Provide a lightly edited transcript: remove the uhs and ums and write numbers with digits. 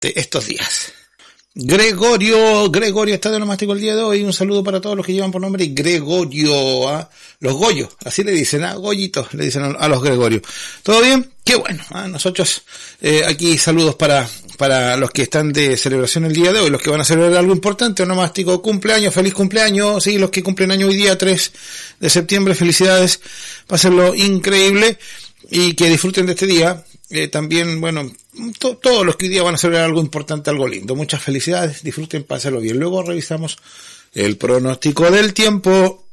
de estos días. Gregorio está de onomástico el día de hoy. Un saludo para todos los que llevan por nombre Gregorio, ¿ah? Los Goyos, así le dicen, Goyitos, le dicen a los Gregorios. ¿Todo bien? Qué bueno, nosotros aquí saludos para los que están de celebración el día de hoy, los que van a celebrar algo importante, onomástico, cumpleaños, feliz cumpleaños, sí, los que cumplen año hoy día 3 de septiembre, felicidades, pásenlo increíble y que disfruten de este día. También, bueno, todos los que hoy día van a celebrar algo importante, algo lindo. Muchas felicidades, disfruten, pásenlo bien. Luego revisamos el pronóstico del tiempo.